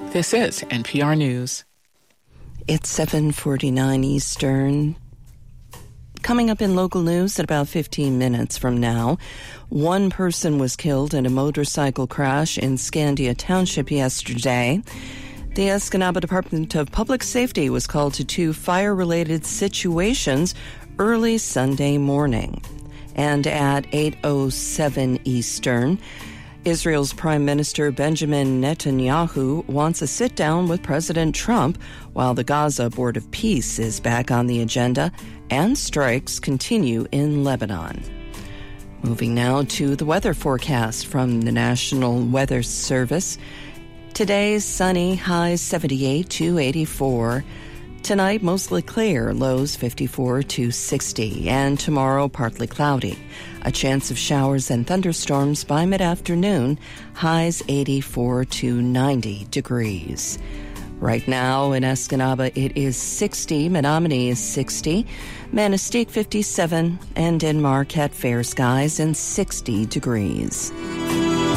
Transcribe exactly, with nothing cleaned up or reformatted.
This is N P R News. It's seven forty-nine Eastern. Coming up in local news at about fifteen minutes from now, one person was killed in a motorcycle crash in Scandia Township yesterday. The Escanaba Department of Public Safety was called to two fire-related situations early Sunday morning. And at eight oh seven Eastern, Israel's Prime Minister Benjamin Netanyahu wants a sit-down with President Trump while the Gaza Board of Peace is back on the agenda and strikes continue in Lebanon. Moving now to the weather forecast from the National Weather Service. Today, sunny, highs seventy-eight to eighty-four. Tonight, mostly clear, lows fifty-four to sixty. And tomorrow, partly cloudy. A chance of showers and thunderstorms by mid-afternoon, highs eighty-four to ninety degrees. Right now in Escanaba, it is sixty, Menominee is sixty, Manistee fifty-seven, and in Marquette, fair skies and sixty degrees.